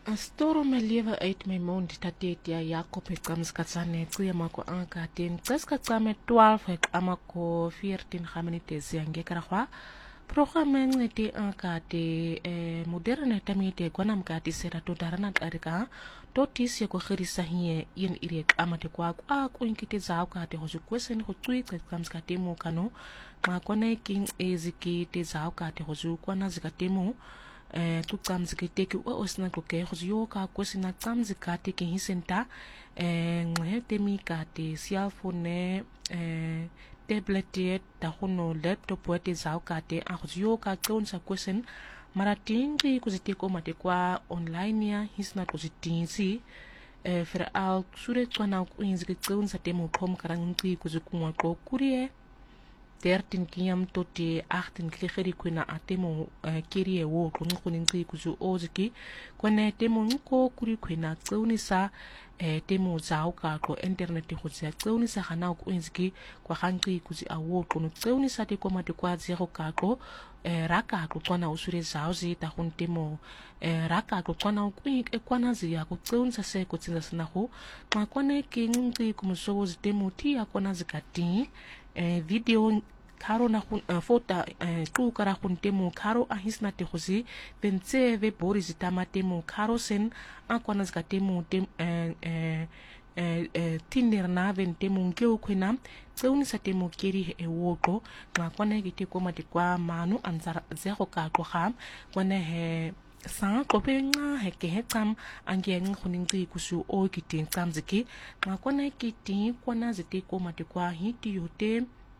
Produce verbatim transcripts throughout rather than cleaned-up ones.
Storo my lewe uit my mond dat dit ja Jakob het kams katsane kuya mako anka ten tsaska tsame twaalf het amako veertien gaminite ziange karakwa programme ngete anka te eh, moderne tamite kwanam ka ti sera to darana karika to tisi ko khirisa hiye yen ire amate kwa kwa ko inkite za ka te ho kwesen ho tsui kams ka te mo kano ma kone king eziki te za ka te ho kwana zikatemo eh tu tsamzike teki o osna ko ke go yo ka ko sina tsamzika teki hisenta eh ngwe temi ka te cellphone eh tablet ta hono laptop wa te zao ka te a go yo ka tson sa kwesen maratingi ko zite ko mate kwa online ya hisna ko zitinzi eh fer al sure tswana ko inzike tson sa temo pom karangti ko zikungwa ko kurie dertien kiam tot die achttien kligeri kuna atemo uh, kirie wo kuni kuni ngi kuzu oziki kone temo nko kuri kuna tsauni sa eh, temo zao ka ko internet ho tsa tsauni sa hana ko inziki kwa hangi kuzi awo kunu tsauni sa te koma te kwa zero ka ko eh, raka ko kwana usure zao zi ta hun temo eh, raka ko kwana ko e kwana zi ya ko tsauni sa se ko tsinza sana ho ma kone ki ngi kumso zi temo ti ya kwana zikati eh, video karo na kun uh, fota uh, tu kara kun temo karo a hisna te khosi pense ve bori zitama temo karo sen a kwana zka temo tem eh eh eh tinner na ven temo ngeu kwena tseuni sa temo keri e woko ma kwana gite ko mate kwa manu anzara zero ka ko ham kwana he sa ko pe nga he ke he tam ange ng khuningi kusu o kitin tsamziki ma kwana kiti kwana zite ko mate kwa hiti yote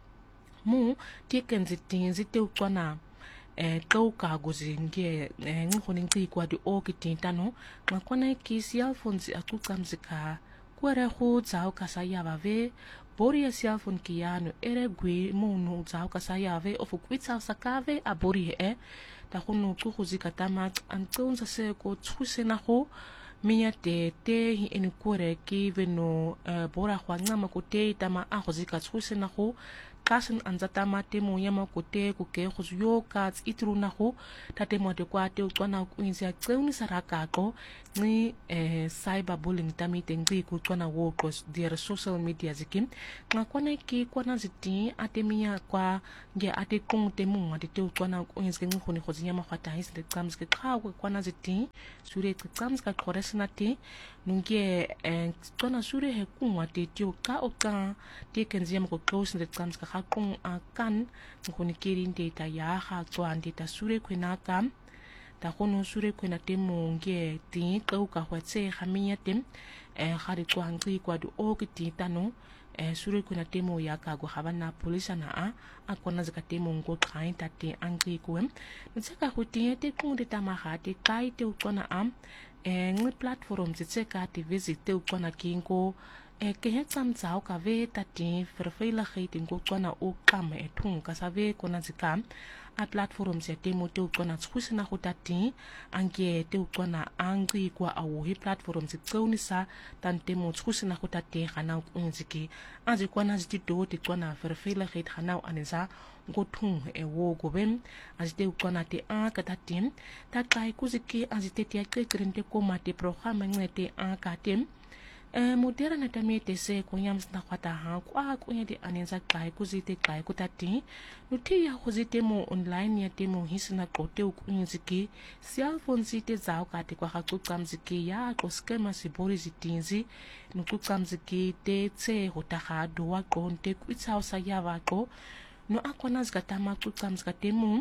mu tiken zitin zite ukwana eh toka gozinge eh ngikhoningi kwa di okitintano ngakwana kisi alfonsi atukamzika kwere khu tsao kasaya bave bori ya cellphone kiyano ere gwe munu tsao kasaya ve ofu kwitsa sakave abori e ta khunu ku khuzika tama antsonza se ko tsusena ho miya te te hi eni kore ki veno uh, bora kwa ngama ko te tama a khuzika tsusena ho kasen anzata mate mo yama kote ko ke go yo ka itru na go tate mo de kwa te tswana ku insia tseuni saraka ko ni eh cyberbullying tamite ngri ku tswana wo ko their social media zikim nga kona ki kona ziti atemia kwa nge ate kung te mo ngade te tswana ku insia ngi khoni go zinyama khata his le tsams ke kha ko kona ziti sure ke tsams ka khoresna te nunge eh tswana sure he ku ngate te ka o ka te kenziyama ko close le tsams ka kung akan ngoni kirin data ya ha tswan data sure kwena kam ta kono sure kwena temo nge ti ka ka hwetse khamiya tem eh khari tswan tsi kwa do o ki tano eh sure kwena temo ya ka go habana polisa na a akona zaka temo ngo trai ta te angri kwem ntsaka go ti te kung data ma ha te kai te ukona am eh ngi platform tse ka te visit te ukona kingo e ke he tsam tsao ka ve ta ti verveilig het ko tswana o kame e thung ka sa ve kona zikam a platform se te mo te tswana tshusina go ta ti anke te tswana angri kwa awo he platform se tsoni sa tan te mo tshusina go ta te gana o nziki a zi kwana zi do te tswana verveilig het gana o anesa go thung e wo go ben a zi te tswana te a ka ta tim ta kai ku ziki a zi te te ke krente ko ma te programme ngete a ka tem eh moderne tamete se ko yams na kwata ha kwa ko yedi anenza kai ku zite kai ku tati nuti ya ku zite mo online ya temo hisna kote ku nziki cellphone zite zao ka te kwa ga ku tsamziki ya ko skema sibori zitinzi no ku tsamziki te tse ho ta ga do wa konte ku tsao sa ya ba ko no akona zgata ma ku tsamzika temo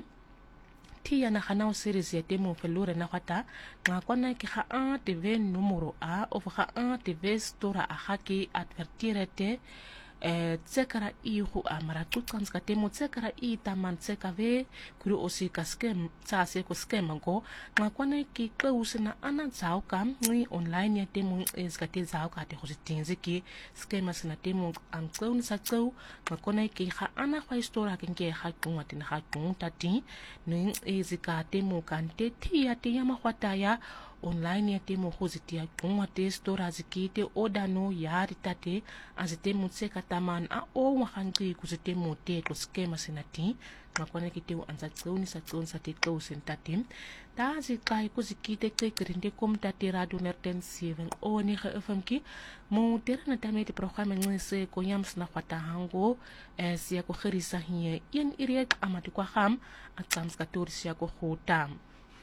tia na khana o series ya temo felore na kwata nga kwana ki kha a tv numero a of kha a tv stora a khaki advertirete eh tsekara i hu amara tutsans ka temo tsekara i taman tsekave kuru osi ka scam tsa se ko scam ngo nga kwana ki qeusina ana tsao kam ni online ya temo es ka te tsao ka te go tinzi ki scam asina temo ang tseun sa tseu nga kwana ki kha ana khwa stora ke ke kha tungwa tin kha tung tati ni ezika temo kan te tia te yama khwata ya online ya te mo go zitia gongwa te stora zikite oda no ya ritate azite mutseka taman a o ngwangi ku zite mo te tlo skema senati ngakwana kite u anza tsoni sa tsoni sa te tlo sentatim da zikai ku zikite te grinde kom tate radio nerten seven o ni ge fmki mo tera na tame te programme ngese ko yams na kwata hango es ya ko gerisa hier een iriek amati kwa gam atsams katorisi ya ko gotam.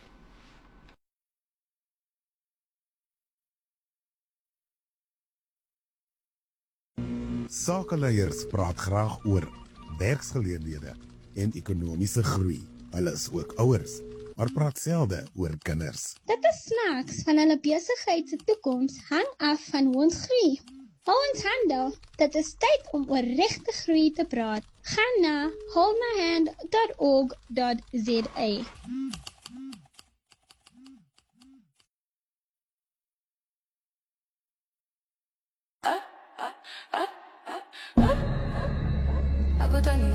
Sakeleiers praat graag oor werksgeleenthede en ekonomiese groei. Hulle is ook ouers, maar praat selde oor kinders. Dit is snaaks van hulle besigheid se toekoms hang af van hoe ons groei. Hou ons handel, dit is tyd om oor regte groei te praat. Gaan na hold my hand dot org dot za. Aku tak